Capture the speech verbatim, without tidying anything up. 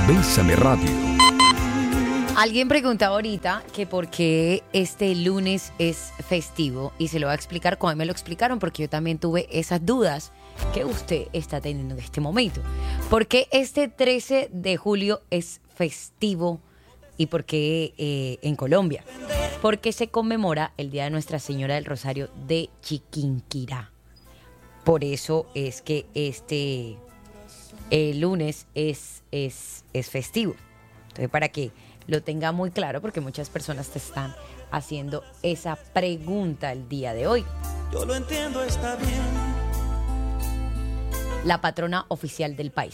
Bésame Radio. Alguien preguntaba ahorita que por qué este lunes es festivo y se lo va a explicar como me lo explicaron, porque yo también tuve esas dudas que usted está teniendo en este momento. ¿Por qué este trece de julio es festivo y por qué eh, en Colombia? Porque se conmemora el Día de Nuestra Señora del Rosario de Chiquinquirá. Por eso es que este el lunes es, es, es festivo. Entonces, para que lo tenga muy claro, porque muchas personas te están haciendo esa pregunta el día de hoy. Yo lo entiendo, está bien. La patrona oficial del país,